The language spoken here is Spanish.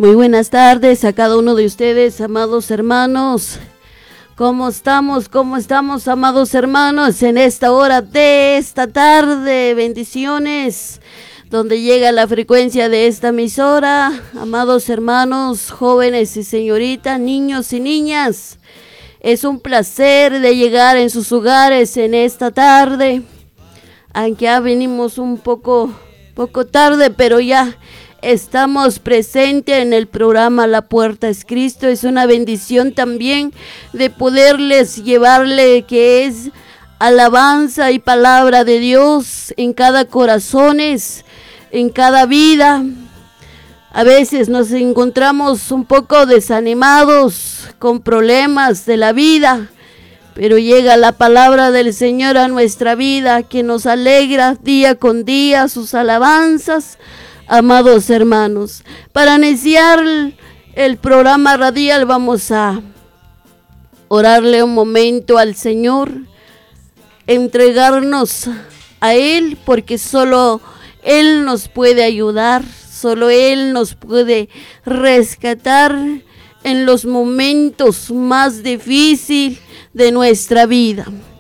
Muy buenas tardes a cada uno de ustedes, amados hermanos. ¿Cómo estamos? ¿Cómo estamos, amados hermanos? En esta hora de esta tarde, bendiciones, donde llega la frecuencia de esta emisora. Amados hermanos, jóvenes y señoritas, niños y niñas, es un placer de llegar en sus hogares en esta tarde. Aunque ya venimos un poco tarde, pero ya estamos presentes en el programa La Puerta es Cristo. Es una bendición también de poderles llevarle que es alabanza y palabra de Dios en cada corazón, en cada vida. A veces nos encontramos un poco desanimados con problemas de la vida, pero llega la palabra del Señor a nuestra vida que nos alegra día con día, sus alabanzas. Amados hermanos, para iniciar el programa radial vamos a orarle un momento al Señor, entregarnos a Él, porque solo Él nos puede ayudar, solo Él nos puede rescatar en los momentos más difíciles de nuestra vida.